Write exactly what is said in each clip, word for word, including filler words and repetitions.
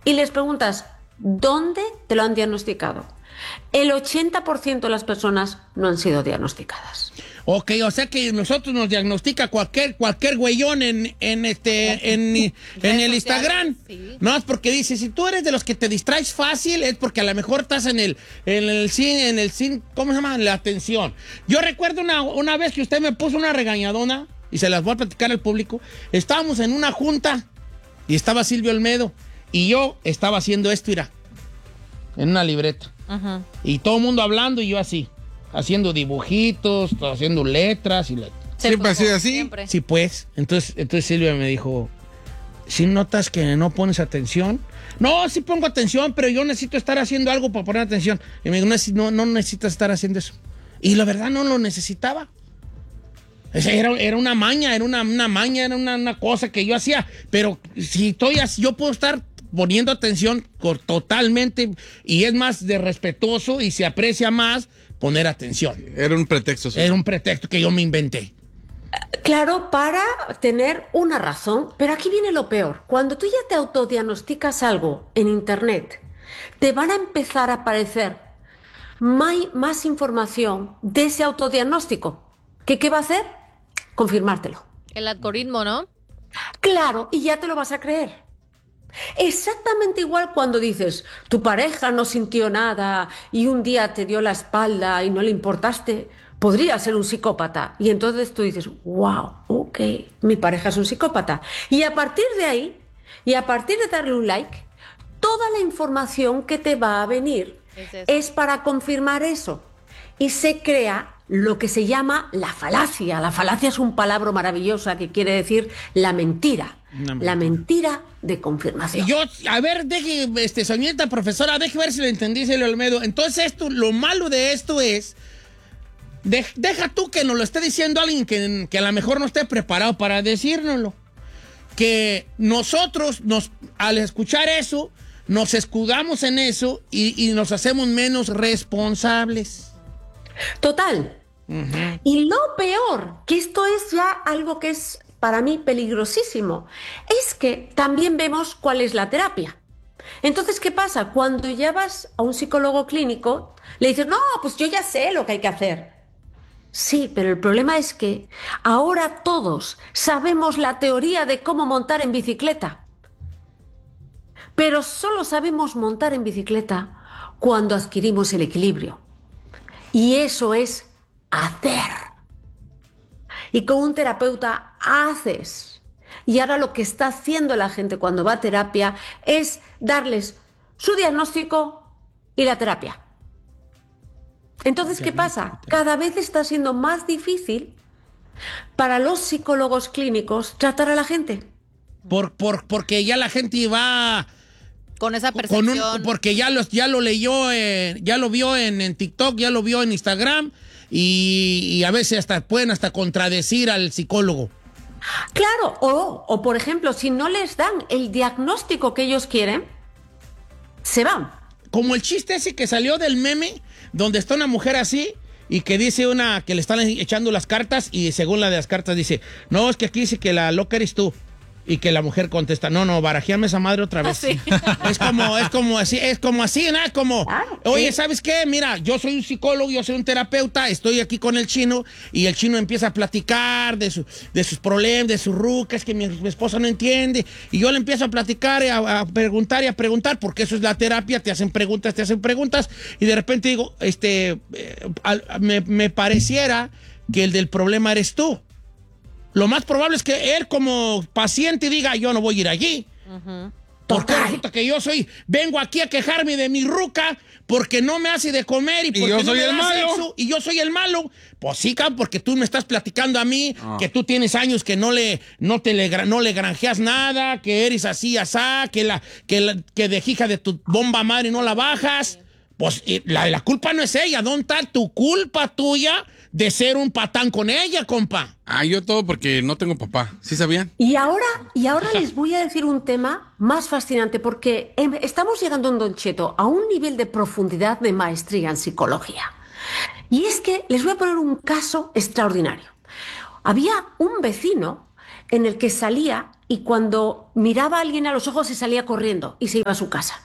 y les preguntas, ¿dónde te lo han diagnosticado? El ochenta por ciento de las personas no han sido diagnosticadas. Ok, o sea que nosotros nos diagnostica cualquier, cualquier güeyón en, en este, en, en el Instagram. Sí. No, es porque dice, si tú eres de los que te distraes fácil, es porque a lo mejor estás en el, en el cine, en el cine, ¿cómo se llama? La atención. Yo recuerdo una, una vez que usted me puso una regañadona, y se las voy a platicar al público. Estábamos en una junta, y estaba Silvio Olmedo, y yo estaba haciendo esto, mira, en una libreta. Uh-huh. Y todo el mundo hablando, y yo así. Haciendo dibujitos, haciendo letras y letras. ¿Siempre ha sido así? Siempre. Sí, pues. Entonces, entonces Silvia me dijo, ¿sí notas que no pones atención? No, sí pongo atención, pero yo necesito estar haciendo algo para poner atención. Y me dijo, no, no necesitas estar haciendo eso. Y la verdad no lo necesitaba. Era, era una maña, era una, una maña, era una, una cosa que yo hacía. Pero si estoy así, yo puedo estar poniendo atención totalmente, y es más de respetuoso y se aprecia más poner atención. Era un pretexto. Sí. Era un pretexto que yo me inventé. Claro, para tener una razón, pero aquí viene lo peor. Cuando tú ya te autodiagnosticas algo en internet, te van a empezar a aparecer más, más información de ese autodiagnóstico. ¿Qué, ¿Qué va a hacer? Confirmártelo. El algoritmo, ¿no? Claro, y ya te lo vas a creer. Exactamente igual cuando dices, tu pareja no sintió nada y un día te dio la espalda y no le importaste, podría ser un psicópata. Y entonces tú dices, wow, ok, mi pareja es un psicópata. Y a partir de ahí, y a partir de darle un like, toda la información que te va a venir es, es para confirmar eso. Y se crea lo que se llama la falacia. La falacia es un palabra maravillosa que quiere decir la mentira. Mentira. La mentira de confirmación. Y yo, a ver, deje, este, señorita profesora, deje ver si lo entendí, Silvio Olmedo. Entonces, esto, lo malo de esto es, de, deja tú que nos lo esté diciendo alguien que, que a lo mejor no esté preparado para decírnoslo. Que nosotros, nos, al escuchar eso, nos escudamos en eso y, y nos hacemos menos responsables. Total. Uh-huh. Y lo peor, que esto es ya algo que es para mí peligrosísimo, es que también vemos cuál es la terapia. Entonces, ¿qué pasa? Cuando ya vas a un psicólogo clínico, le dices, no, pues yo ya sé lo que hay que hacer. Sí, pero el problema es que ahora todos sabemos la teoría de cómo montar en bicicleta. Pero solo sabemos montar en bicicleta cuando adquirimos el equilibrio. Y eso es hacer. Y con un terapeuta haces. Y ahora lo que está haciendo la gente cuando va a terapia es darles su diagnóstico y la terapia. Entonces, ¿qué pasa? Cada vez está siendo más difícil para los psicólogos clínicos tratar a la gente. Por, por, porque ya la gente va... Con esa percepción. Con un, porque ya lo, ya lo leyó, eh, ya lo vio en, en TikTok, ya lo vio en Instagram y, y a veces hasta pueden hasta contradecir al psicólogo. Claro, o, o por ejemplo, si no les dan el diagnóstico que ellos quieren, se van. Como el chiste ese que salió del meme, donde está una mujer así y que dice una, que le están echando las cartas y según la de las cartas dice, no, es que aquí dice que la loca eres tú. Y que la mujer contesta, no, no, barajeame esa madre otra vez. ¿Sí? Es como, es como así, es como así, ¿no? Como, oye, ¿sabes qué? Mira, yo soy un psicólogo, yo soy un terapeuta, estoy aquí con el chino, y el chino empieza a platicar de, su, de sus problemas, de sus rucas, que mi, mi esposa no entiende, y yo le empiezo a platicar, y a, a preguntar y a preguntar, porque eso es la terapia, te hacen preguntas, te hacen preguntas, y de repente digo, este, eh, al, me, me pareciera que el del problema eres tú. Lo más probable es que él como paciente diga, yo no voy a ir allí. Uh-huh. Porque resulta que yo soy, vengo aquí a quejarme de mi ruca porque no me hace de comer y porque ¿Y yo no soy me el da malo? Sexo, y yo soy el malo. Pues sí, porque tú me estás platicando a mí oh. que tú tienes años que no le, no te le, no le granjeas nada, que eres así, asá, que, la, que, la, que de hija de tu bomba madre no la bajas. Pues la, la culpa no es ella, ¿dónde está tu culpa tuya de ser un patán con ella, compa? Ah, yo todo porque no tengo papá, ¿sí sabían? Y ahora, y ahora les voy a decir un tema más fascinante, porque estamos llegando en Don Cheto a un nivel de profundidad de maestría en psicología. Y es que les voy a poner un caso extraordinario. Había un vecino en el que salía y cuando miraba a alguien a los ojos se salía corriendo y se iba a su casa.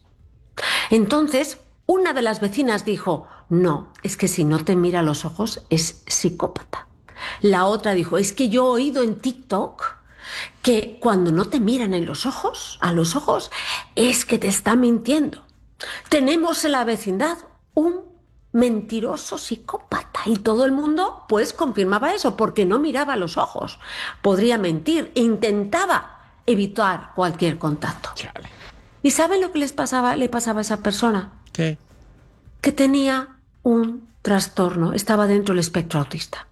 Entonces, una de las vecinas dijo, no, es que si no te mira a los ojos es psicópata. La otra dijo, es que yo he oído en TikTok que cuando no te miran en los ojos, a los ojos, es que te está mintiendo. Tenemos en la vecindad un mentiroso psicópata y todo el mundo pues confirmaba eso porque no miraba a los ojos. Podría mentir, intentaba evitar cualquier contacto. Chale. ¿Y saben lo que les pasaba, le pasaba a esa persona? ¿Qué? Que tenía un trastorno, estaba dentro del espectro autista.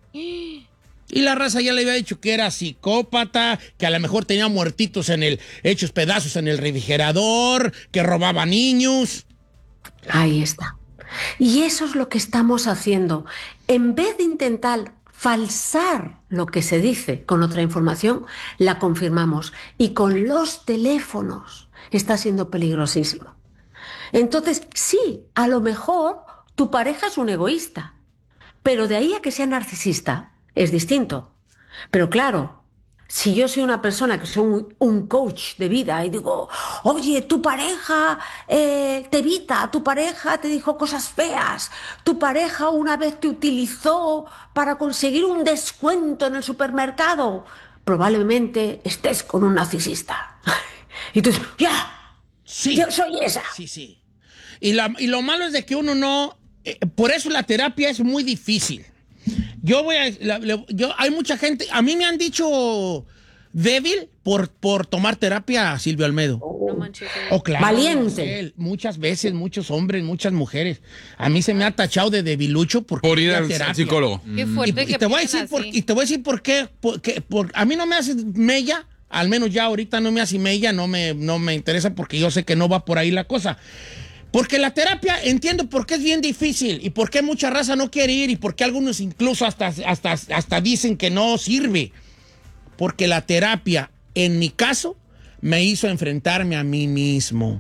Y la raza ya le había dicho que era psicópata, que a lo mejor tenía muertitos en el, hechos pedazos en el refrigerador, que robaba niños. Ahí está. Y eso es lo que estamos haciendo. En vez de intentar falsar lo que se dice con otra información, la confirmamos. Y con los teléfonos está siendo peligrosísimo. Entonces, sí, a lo mejor tu pareja es un egoísta, pero de ahí a que sea narcisista es distinto. Pero claro, si yo soy una persona que soy un, un coach de vida y digo, oye, tu pareja eh, te evita, tu pareja te dijo cosas feas, tu pareja una vez te utilizó para conseguir un descuento en el supermercado, probablemente estés con un narcisista. Y tú dices, ya, Sí. yo soy esa. Sí, sí. Y, la, y lo malo es de que uno no... Eh, por eso la terapia es muy difícil. Yo voy a... La, le, yo, hay mucha gente... A mí me han dicho débil por, por tomar terapia, Silvio Almedo. No manches. Oh, claro. Valiente. Él, muchas veces, muchos hombres, muchas mujeres. A mí se me ha tachado de debilucho porque Por ir fui a al terapia. psicólogo. Qué Y, fuerte y que te voy a piensen decir por, así. y te voy a decir por qué. Porque, por, a mí no me hace mella, al menos ya ahorita no me hace mella, no me, no me interesa porque yo sé que no va por ahí la cosa. Porque la terapia, entiendo por qué es bien difícil y por qué mucha raza no quiere ir y por qué algunos incluso hasta, hasta, hasta dicen que no sirve. Porque la terapia, en mi caso, me hizo enfrentarme a mí mismo.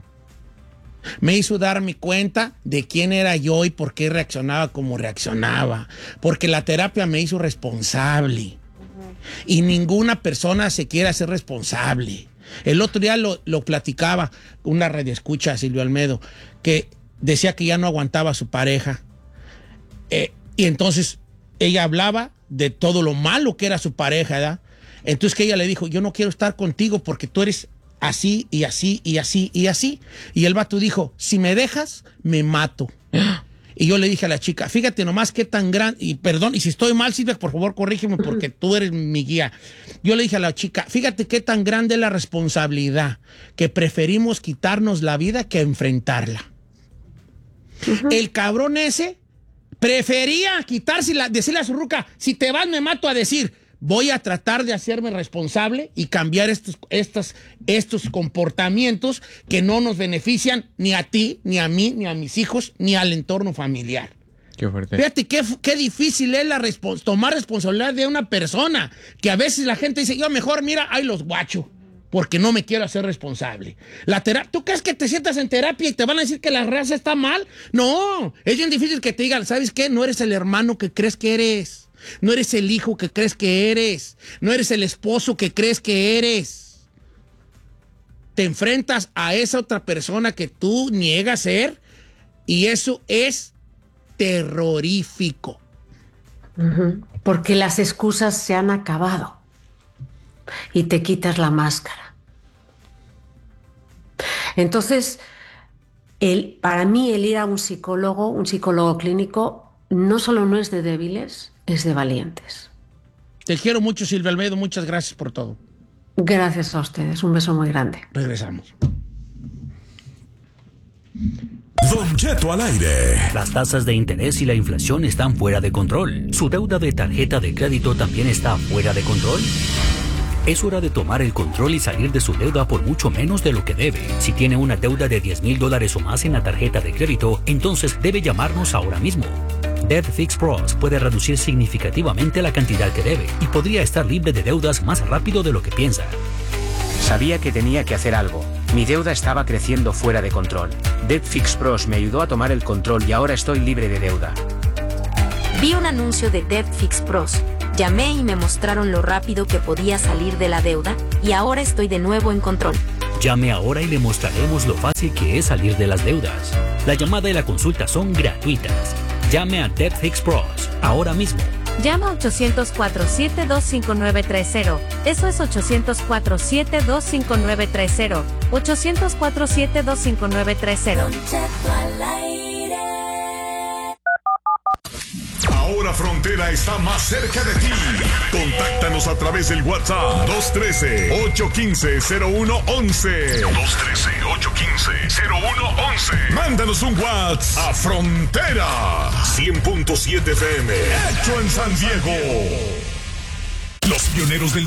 Me hizo darme cuenta de quién era yo y por qué reaccionaba como reaccionaba. Porque la terapia me hizo responsable. Y ninguna persona se quiere hacer responsable. El otro día lo, lo platicaba una radioescucha, Silvio Almedo, que decía que ya no aguantaba a su pareja. Eh, y entonces ella hablaba de todo lo malo que era su pareja, ¿verdad? Entonces que ella le dijo, yo no quiero estar contigo porque tú eres así y así y así y así. Y el vato dijo, si me dejas, me mato. Y yo le dije a la chica, fíjate nomás qué tan grande, y perdón, y si estoy mal, Silvia, por favor, corrígeme porque tú eres mi guía. Yo le dije a la chica, fíjate qué tan grande es la responsabilidad, que preferimos quitarnos la vida que enfrentarla. Uh-huh. El cabrón ese prefería quitarse, la, decirle a su ruca, si te vas me mato, a decir, voy a tratar de hacerme responsable y cambiar estos, estos, estos comportamientos que no nos benefician ni a ti, ni a mí, ni a mis hijos, ni al entorno familiar. Qué fuerte. Fíjate qué, qué difícil es la respons- tomar responsabilidad de una persona, que a veces la gente dice, yo mejor, mira, ahí los guacho, porque no me quiero hacer responsable. La terapia, ¿tú crees que te sientas en terapia y te van a decir que la raza está mal? No, es bien difícil que te digan, ¿sabes qué? No eres el hermano que crees que eres. No eres el hijo que crees que eres. No eres el esposo que crees que eres. Te enfrentas a esa otra persona que tú niegas ser y eso es terrorífico. Uh-huh. Porque las excusas se han acabado y te quitas la máscara. Entonces, el, para mí el ir a un psicólogo, un psicólogo clínico, no solo no es de débiles, es de valientes. Te quiero mucho, Silvia Almedo. Muchas gracias por todo. Gracias a ustedes. Un beso muy grande. Regresamos. Don Cheto al aire. Las tasas de interés y la inflación están fuera de control. ¿Su deuda de tarjeta de crédito también está fuera de control? Es hora de tomar el control y salir de su deuda por mucho menos de lo que debe. Si tiene una deuda de diez mil dólares o más en la tarjeta de crédito, entonces debe llamarnos ahora mismo. Debt Fix Pros puede reducir significativamente la cantidad que debe y podría estar libre de deudas más rápido de lo que piensa. Sabía que tenía que hacer algo. Mi deuda estaba creciendo fuera de control. Debt Fix Pros me ayudó a tomar el control y ahora estoy libre de deuda. Vi un anuncio de Debt Fix Pros. Llamé y me mostraron lo rápido que podía salir de la deuda y ahora estoy de nuevo en control. Llame ahora y le mostraremos lo fácil que es salir de las deudas. La llamada y la consulta son gratuitas. Llame a Debt Fix Pros ahora mismo. Llama a ochocientos cuatro, siete dos cinco nueve tres cero. Eso es ochocientos cuatro, siete dos cinco nueve tres cero. ochocientos cuatro, siete dos cinco nueve tres cero. Ahora Frontera está más cerca de ti. Contáctanos a través del WhatsApp dos uno tres, ocho uno cinco, cero uno uno uno. dos uno tres, ocho uno cinco, cero uno uno uno. Mándanos un WhatsApp a Frontera cien punto siete F M. Hecho en San Diego. Los pioneros del